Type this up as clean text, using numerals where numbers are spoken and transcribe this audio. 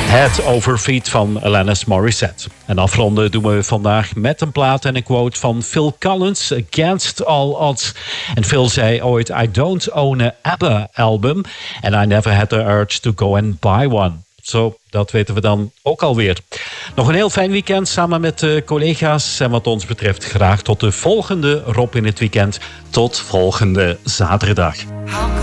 Head Over Feet van Alanis Morissette. En afronden doen we vandaag met een plaat en een quote van Phil Collins, Against All Odds. En Phil zei ooit, I don't own a ABBA album and I never had the urge to go and buy one. Zo, dat weten we dan ook alweer. Nog een heel fijn weekend samen met collega's. En wat ons betreft graag tot de volgende Rob in het Weekend. Tot volgende zaterdag.